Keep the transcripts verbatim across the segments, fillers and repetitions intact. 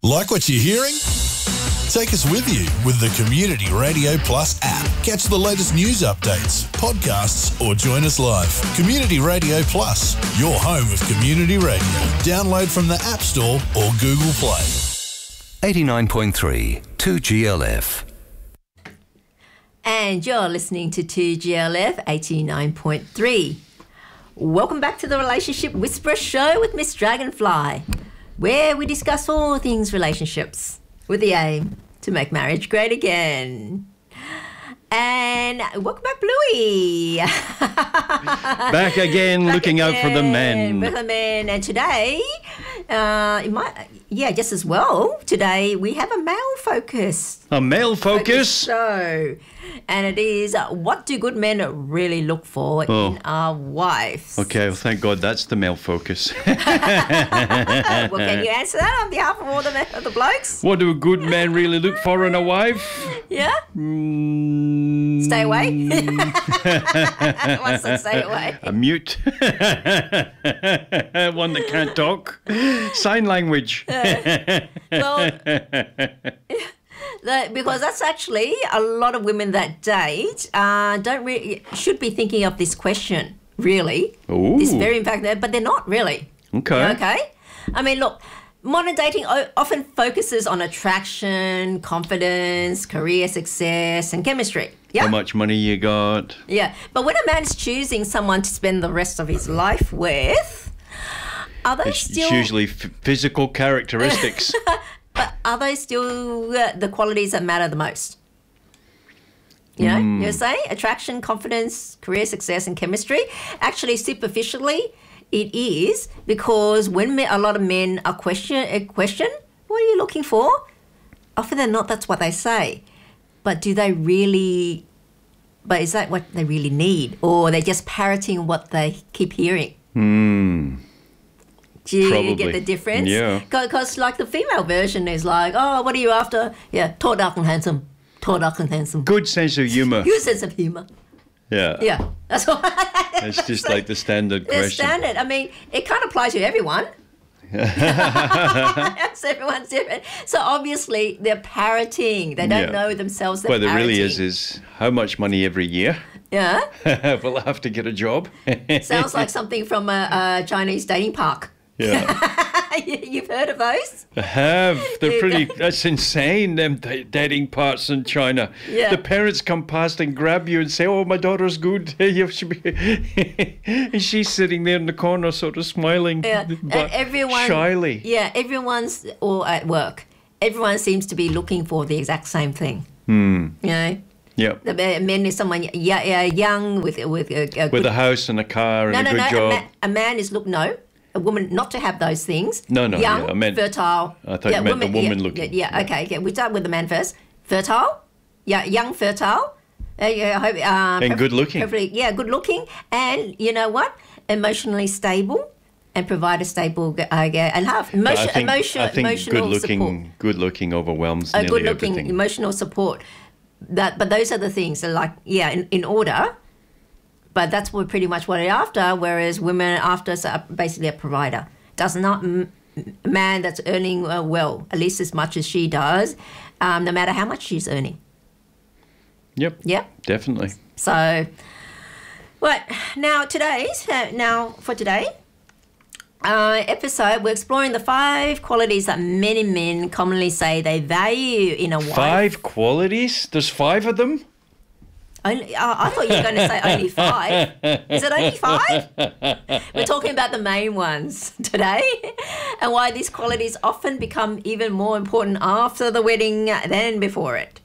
Like what you're hearing? Take us with you with the Community Radio Plus app. Catch the latest news updates, podcasts, or join us live. Community Radio Plus, your home of community radio. Download from the App Store or Google Play. eighty-nine point three, two G L F. And you're listening to two G L F eighty-nine point three. Welcome back to the Relationship Whisperer Show with Miss Dragonfly, where we discuss all things relationships with the aim to make marriage great again. And welcome back, Bluey. Back again, back looking again, out for the men. For the men. And today, uh, it might, yeah, just as well, today we have a male focus. A male focus? show. And it is, uh, what do good men really look for oh. in our wives? Okay, well, thank God that's the male focus. Well, can you answer that on behalf of all the, men, of the blokes? What do good men really look for in a wife? Yeah? Mm. Stay away? What's that, stay away? A mute. One that can't talk. Sign language. Uh, well... The, because that's actually a lot of women that date uh, don't really should be thinking of this question, really. Ooh. This very in fact, but they're not really. Okay. Okay. I mean, look, modern dating often focuses on attraction, confidence, career success, and chemistry. Yeah. How much money you got? Yeah, but when a man is choosing someone to spend the rest of his life with, are they it's, still? It's usually f- physical characteristics. But are they still uh, the qualities that matter the most? You know, mm. you're saying attraction, confidence, career success, and chemistry. Actually, superficially, it is, because when me, a lot of men are question, uh, question, what are you looking for? Often than not, that's what they say. But do they really? But is that what they really need, or are they just parroting what they keep hearing? Hmm. Do you Probably. get the difference? Yeah. Because like the female version is like, oh, what are you after? Yeah, tall, dark and handsome. Tall, dark and handsome. Good sense of humour. Good sense of humour. Yeah. Yeah, that's what. It's just like the standard the question. standard. I mean, it can't apply to everyone. Yes, everyone's different. So obviously they're parroting. They don't Yeah. know themselves. They're What it parroting. really is is how much money every year Yeah. will I have to get a job? Sounds like something from a, a Chinese dating park. Yeah. You've heard of those? I have. They're pretty, that's insane, them d- dating parts in China. Yeah. The parents come past and grab you and say, oh, my daughter's good. You should be. And she's sitting there in the corner sort of smiling, Yeah. but And everyone, shyly. Yeah, everyone's, or at work, everyone seems to be looking for the exact same thing. Hmm. You know? Yep. The men is someone yeah, yeah, young with with a, a With good, a house and a car and no, a no, good no. job. A, ma- a man is look no, a woman not to have those things. No, no, young, yeah, I meant- fertile. I thought you meant the woman yeah, looking. Yeah, yeah, okay, okay. We start with the man first. Fertile, yeah, young, fertile. Uh, yeah, I hope, uh, And good looking. Hopefully, yeah, good looking, and you know what? Emotionally stable. And provide a stable uh, and have emotion, I think, emotion, I think emotional good looking, support. good looking overwhelms A nearly good looking everything. emotional support. That, but those are the things that, like, yeah, in, in order. But that's what pretty much what they're after. Whereas women are after so basically a provider. Does not m- a man that's earning uh, well, at least as much as she does, um, no matter how much she's earning. Yep. Yep. Definitely. So, what now? Today's uh, now for today. Uh, episode, we're exploring the five qualities that many men commonly say they value in a wife. Five qualities? There's five of them? Only, uh, I thought you were going to say only five. Is it only five? We're talking about the main ones today and why these qualities often become even more important after the wedding than before it.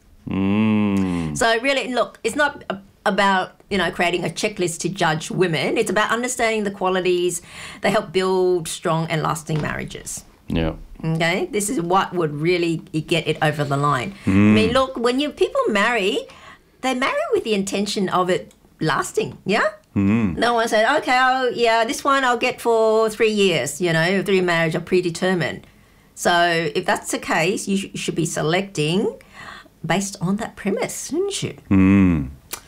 Mm. So really, look, it's not about, you know, creating a checklist to judge women. It's about understanding the qualities that help build strong and lasting marriages. Yeah. Okay? This is what would really get it over the line. Mm. I mean, look, when you people marry, they marry with the intention of it lasting, yeah? Mm. No one said, okay, I'll, yeah, this one I'll get for three years, you know, three marriage are predetermined. So if that's the case, you, sh- you should be selecting based on that premise, shouldn't you? Mm.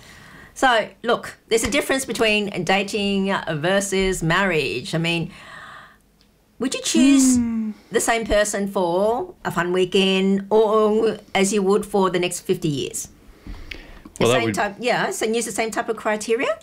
So, look, there's a difference between dating versus marriage. I mean, Would you choose the same person for a fun weekend or as you would for the next fifty years? The Well, that same would- type, yeah, so use the same type of criteria?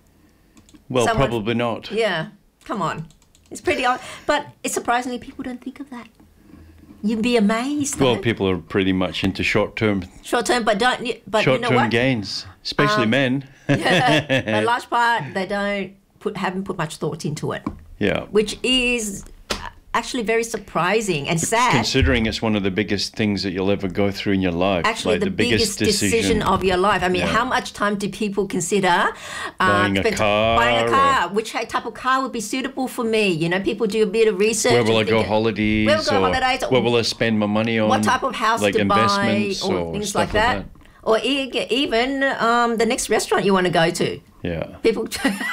Well, Someone- probably not. Yeah, come on. It's pretty odd. But it's surprisingly, people don't think of that. You'd be amazed. Well, though. people are pretty much into short-term, Short term, but don't. But you know short-term what? gains, especially Um, men. Yeah, a large part they don't put haven't put much thought into it, Yeah. which is actually very surprising and sad. Considering it's one of the biggest things that you'll ever go through in your life, Actually, like the, biggest, decision. of your life. I mean, Yeah. how much time do people consider uh, Buying a spend- car Buying a or- car. Which type of car would be suitable for me? You know, people do a bit of research. Where will I and go think, holidays? Where will I go or holidays? Where will I spend my money on? What type of house like to buy, investments or, or things stuff like that. Or e- even um, the next restaurant you want to go to. Yeah. People,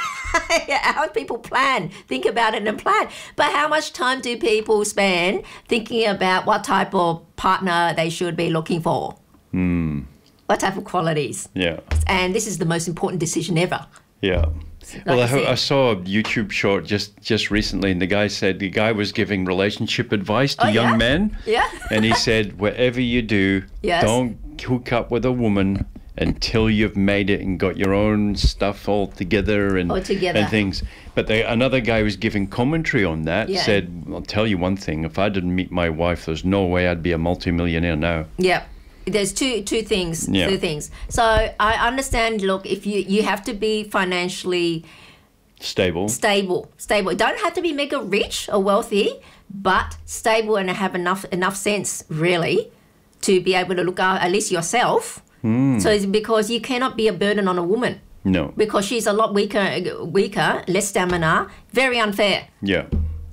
how do people plan? Think about it and plan. But how much time do people spend thinking about what type of partner they should be looking for? Hmm. What type of qualities? Yeah. And this is the most important decision ever. Yeah. Well, I I, ho- said. I saw a YouTube short just, just recently, and the guy said the guy was giving relationship advice to Oh, young yeah? men. Yeah. And he said, whatever you do, Yes. don't hook up with a woman until you've made it and got your own stuff all together and, All together. and things. But the, another guy was giving commentary on that, Yeah. said, I'll tell you one thing, if I didn't meet my wife, there's no way I'd be a multimillionaire now. Yeah. There's two two things. Yeah. Two things. So I understand. Look, if you you have to be financially Stable. stable, stable. Don't have to be mega rich or wealthy, but stable and have enough enough sense really to be able to look after at least yourself. So it's because you cannot be a burden on a woman No. because she's a lot weaker, weaker, less stamina, very unfair. Yeah.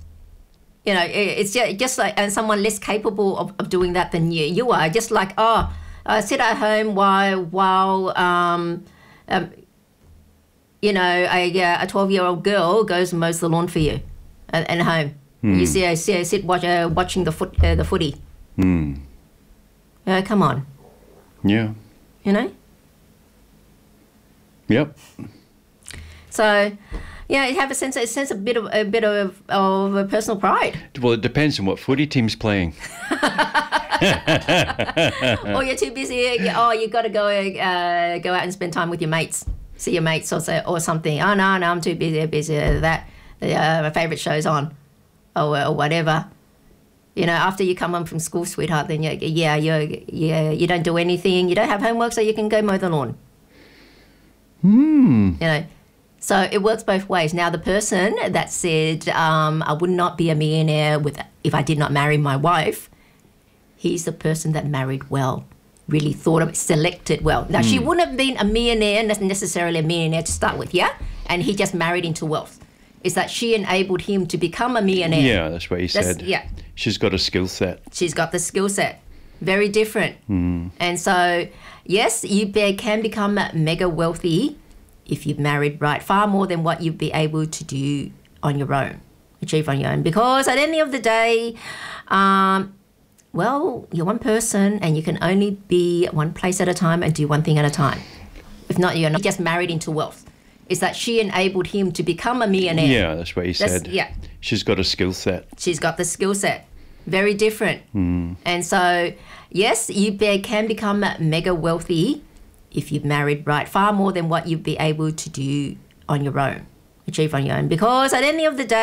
You know, it- it's just, just like and someone less capable of, of doing that than you. You are just like, oh, uh, sit at home while while um, um, you know a a twelve year old girl goes and mows the lawn for you at, at home. You see her, see her sit watch, uh, watching the foot uh, the footy. Hmm. Uh, come on, Yeah. you know. Yep. So, yeah, you have a sense, a sense, a bit of a bit of of a personal pride. Well, it depends on what footy team's playing. Or you're too busy. you- Oh, you got to go uh, go out and spend time with your mates, see your mates or so, or something. Oh no, no, I'm too busy. Busy that uh, my favourite show's on, or, or whatever. You know, after you come home from school, sweetheart, then you yeah you yeah you don't do anything. You don't have homework, so you can go mow the lawn. Hmm. You know. So it works both ways. Now, the person that said, um, I would not be a millionaire with if I did not marry my wife, he's the person that married well, really thought of it, selected well. Now, she wouldn't have been a millionaire, not necessarily a millionaire to start with, yeah? And he just married into wealth. Is that she enabled him to become a millionaire. Yeah, that's what he That's- said. yeah. She's got a skill set. She's got the skill set. Very different. And so, yes, you be, can become mega wealthy if you've married right, far more than what you'd be able to do on your own, achieve on your own. Because at the end of the day, um, well, you're one person and you can only be one place at a time and do one thing at a time. If not, you're not just married into wealth. Is that she enabled him to become a millionaire. Yeah, that's what he That's- said. yeah. She's got a skill set. She's got the skill set. Very different. And so, yes, you be, can become mega wealthy if you've married right, far more than what you'd be able to do on your own, achieve on your own. Because at the end of the day,